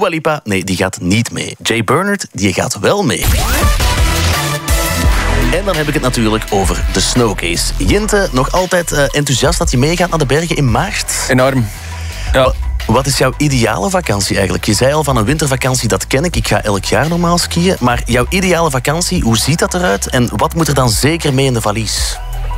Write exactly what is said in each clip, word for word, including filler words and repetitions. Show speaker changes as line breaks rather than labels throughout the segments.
Dua Lipa, nee, die gaat niet mee. Jay Bernard, die gaat wel mee. En dan heb ik het natuurlijk over de Snowcase. Jinte, nog altijd uh, enthousiast dat je meegaat naar de bergen in maart?
Enorm. Ja.
Wat is jouw ideale vakantie eigenlijk? Je zei al van een wintervakantie, dat ken ik. Ik ga elk jaar normaal skiën. Maar jouw ideale vakantie, hoe ziet dat eruit? En wat moet er dan zeker mee in de valies?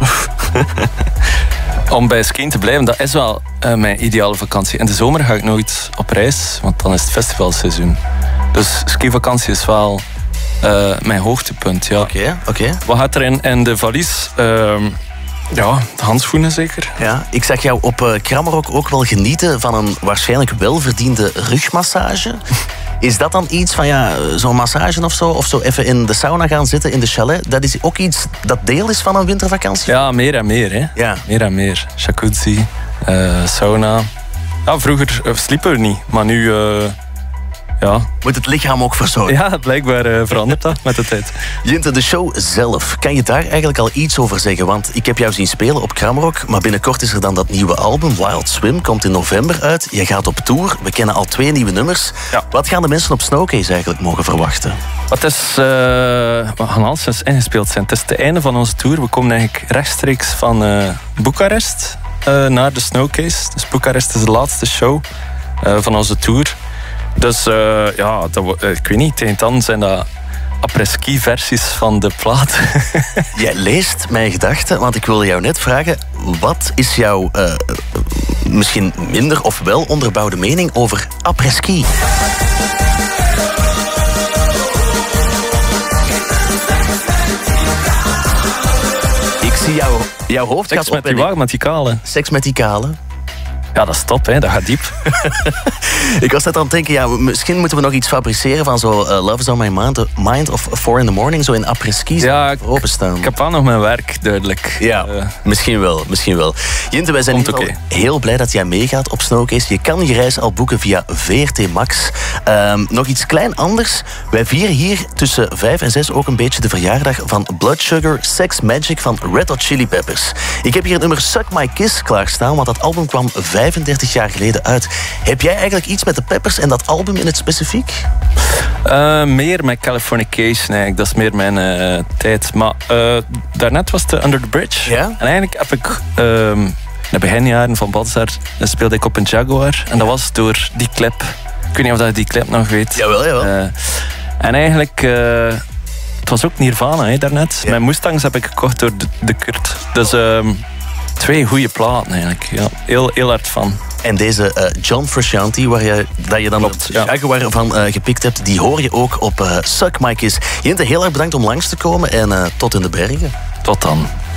Om bij skiën te blijven, dat is wel uh, mijn ideale vakantie. In de zomer ga ik nooit op reis, want dan is het festivalseizoen. Dus skivakantie is wel uh, mijn hoogtepunt, ja.
Oké, okay, oké. Okay.
Wat gaat er in, in de valies? Uh, ja, handschoenen zeker.
Ja, ik zag jou op uh, Krammerok ook wel genieten van een waarschijnlijk welverdiende rugmassage. Is dat dan iets van, ja, zo'n massage of zo, of zo even in de sauna gaan zitten in de chalet, dat is ook iets dat deel is van een wintervakantie?
Ja, meer en meer, hè.
Ja.
Meer en meer. Jacuzzi, uh, sauna. Ja, vroeger uh, sliepen we niet, maar nu... Uh, ja.
Moet het lichaam ook verzorgen?
Ja, blijkbaar uh, verandert dat met de tijd.
Jinte, de show zelf, kan je daar eigenlijk al iets over zeggen? Want ik heb jou zien spelen op Kramrock, maar binnenkort is er dan dat nieuwe album, Wild Swim, komt in november uit. Je gaat op tour, we kennen al twee nieuwe nummers. Ja. Wat gaan de mensen op Snowcase eigenlijk mogen verwachten?
Het is, uh, we gaan alles eens ingespeeld zijn. Het is het einde van onze tour. We komen eigenlijk rechtstreeks van uh, Boekarest uh, naar de Snowcase. Dus Boekarest is de laatste show uh, van onze tour. Dus uh, ja, dat, uh, ik weet niet, tegen dan zijn dat après-ski versies van de plaat.
Jij leest mijn gedachten, want ik wilde jou net vragen, wat is jouw uh, misschien minder of wel onderbouwde mening over après-ski? Ik zie jou, jouw hoofd
Seks
gaat op
met die wagen, met die kale.
Seks met die kale.
Ja, dat is top, hè. Dat gaat diep.
Ik was net aan het denken, ja, misschien moeten we nog iets fabriceren van zo uh, Love is on my mind, mind of Four in the morning, zo in après-ski
ja,
openstaan.
Ik heb wel nog mijn werk, duidelijk.
Ja, uh, misschien wel, misschien wel. Jinte, wij zijn okay. heel blij dat jij meegaat op Snowcase. Je kan je reis al boeken via V R T Max. Um, nog iets klein anders. Wij vieren hier tussen vijf en zes ook een beetje de verjaardag van Blood Sugar Sex Magic van Red Hot Chili Peppers. Ik heb hier het nummer Suck My Kiss klaarstaan, want dat album kwam vijfendertig jaar geleden uit. Heb jij eigenlijk iets met de Peppers en dat album in het specifiek?
Uh, meer met Californication eigenlijk. Dat is meer mijn uh, tijd. Maar uh, daarnet was het Under the Bridge.
Ja?
En eigenlijk heb ik... Uh, in de beginjaren van Balthazar speelde ik op een Jaguar. En dat was door die clip. Ik weet niet of je die clip nog weet.
Jawel, jawel. Uh,
en eigenlijk... Uh, het was ook Nirvana, hè, daarnet. Ja. Mijn Mustangs heb ik gekocht door de, de Kurt. Dus... Uh, Twee goede platen eigenlijk. Ja, heel, heel hard van.
En deze uh, John Frusciante, waar je, dat je dan Klopt, het Jaguar ja. van uh, gepikt hebt, die hoor je ook op uh, Suck My Kiss. Jinte, heel erg bedankt om langs te komen en uh, tot in de bergen.
Tot dan.